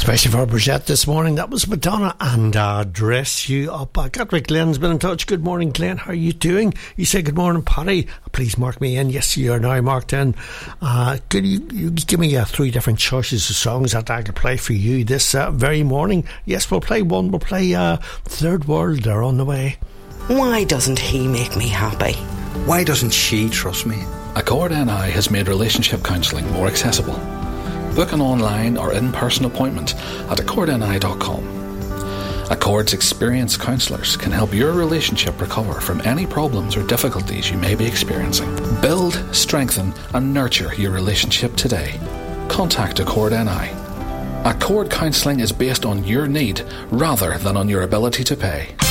Especially for Bridget this morning. That was Madonna and Dress You Up. Gatwick Glenn's been in touch. Good morning, Glenn. How are you doing? You say good morning, Paddy. Please mark me in. Yes, you are now marked in. Could you give me 3 different choices of songs that I could play for you this very morning? Yes, we'll play one. We'll play Third World. They're on the way. Why doesn't he make me happy? Why doesn't she trust me? Accord NI has made relationship counselling more accessible. Book an online or in-person appointment at accordni.com. Accord's experienced counsellors can help your relationship recover from any problems or difficulties you may be experiencing. Build, strengthen and nurture your relationship today. Contact Accord NI. Accord counselling is based on your need rather than on your ability to pay.